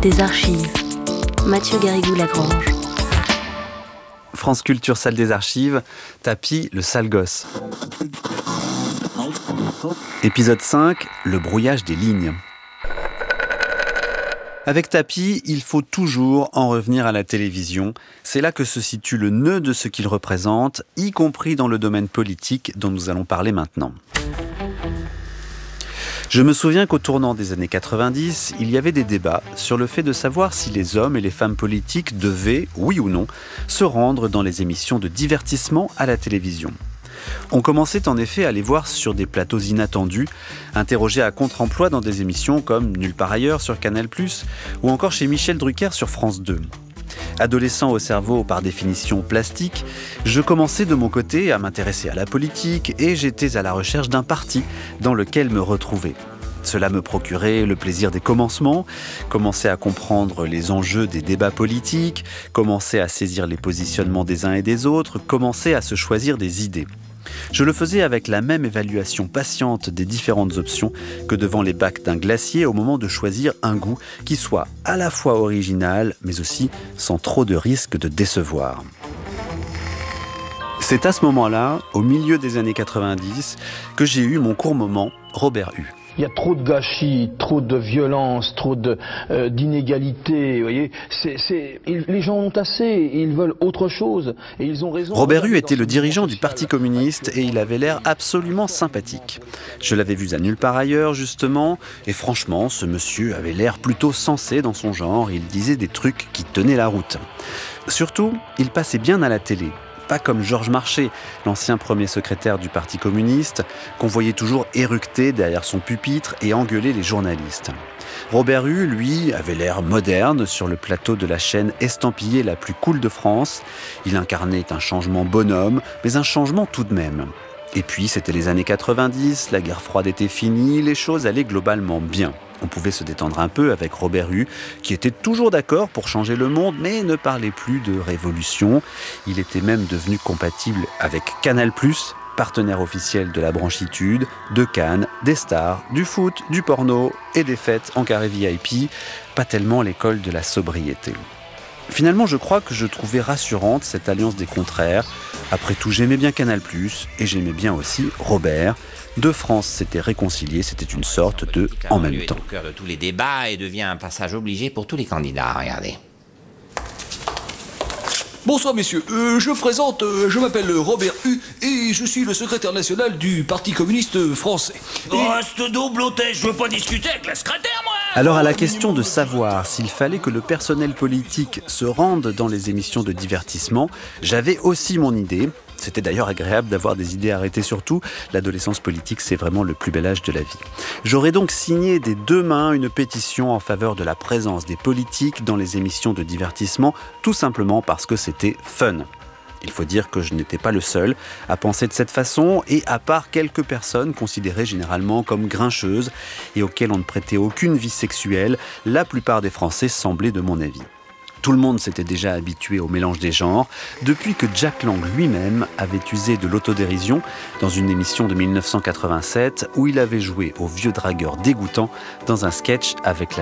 des archives. Mathieu Garrigou-Lagrange. France Culture, salle des archives, Tapi, le sale gosse. Épisode 5, le brouillage des lignes. Avec Tapi, il faut toujours en revenir à la télévision. C'est là que se situe le nœud de ce qu'il représente, y compris dans le domaine politique dont nous allons parler maintenant. Je me souviens qu'au tournant des années 90, il y avait des débats sur le fait de savoir si les hommes et les femmes politiques devaient, oui ou non, se rendre dans les émissions de divertissement à la télévision. On commençait en effet à les voir sur des plateaux inattendus, interrogés à contre-emploi dans des émissions comme Nulle part ailleurs sur Canal+, ou encore chez Michel Drucker sur France 2. Adolescent au cerveau par définition plastique, je commençais de mon côté à m'intéresser à la politique et j'étais à la recherche d'un parti dans lequel me retrouver. Cela me procurait le plaisir des commencements, commencer à comprendre les enjeux des débats politiques, commencer à saisir les positionnements des uns et des autres, commencer à se choisir des idées. Je le faisais avec la même évaluation patiente des différentes options que devant les bacs d'un glacier au moment de choisir un goût qui soit à la fois original, mais aussi sans trop de risque de décevoir. C'est à ce moment-là, au milieu des années 90, que j'ai eu mon court moment Robert Hue. Il y a trop de gâchis, trop de violence, trop d'inégalités. Vous voyez, les gens ont assez, ils veulent autre chose et ils ont raison. Robert Hue était le dirigeant du Parti communiste et il avait l'air absolument sympathique. Je l'avais vu à Nulle part ailleurs, justement, et franchement, ce monsieur avait l'air plutôt sensé dans son genre. Il disait des trucs qui tenaient la route. Surtout, il passait bien à la télé. Pas comme Georges Marchais, l'ancien premier secrétaire du Parti communiste, qu'on voyait toujours éructer derrière son pupitre et engueuler les journalistes. Robert Hue, lui, avait l'air moderne sur le plateau de la chaîne estampillée la plus cool de France. Il incarnait un changement bonhomme, mais un changement tout de même. Et puis, c'était les années 90, la guerre froide était finie, les choses allaient globalement bien. On pouvait se détendre un peu avec Robert Hue, qui était toujours d'accord pour changer le monde, mais ne parlait plus de révolution. Il était même devenu compatible avec Canal+, partenaire officiel de la branchitude, de Cannes, des stars, du foot, du porno et des fêtes en carré VIP, pas tellement l'école de la sobriété. Finalement, je crois que je trouvais rassurante cette alliance des contraires. Après tout, j'aimais bien Canal+, et j'aimais bien aussi Robert. Deux France s'étaient réconciliées, c'était une sorte de « en même temps ». Au cœur de tous les débats et devient un passage obligé pour tous les candidats, regardez. Bonsoir messieurs, je me présente, je m'appelle Robert Hue et je suis le secrétaire national du Parti communiste français. Reste double hôtesse, je veux pas discuter avec la secrétaire moi. Alors à la question de savoir s'il fallait que le personnel politique se rende dans les émissions de divertissement, j'avais aussi mon idée. C'était d'ailleurs agréable d'avoir des idées arrêtées surtout. L'adolescence politique, c'est vraiment le plus bel âge de la vie. J'aurais donc signé des deux mains une pétition en faveur de la présence des politiques dans les émissions de divertissement, tout simplement parce que c'était fun. Il faut dire que je n'étais pas le seul à penser de cette façon, et à part quelques personnes considérées généralement comme grincheuses et auxquelles on ne prêtait aucune vie sexuelle, la plupart des Français semblaient de mon avis. Tout le monde s'était déjà habitué au mélange des genres, depuis que Jack Lang lui-même avait usé de l'autodérision dans une émission de 1987 où il avait joué au vieux dragueur dégoûtant dans un sketch avec la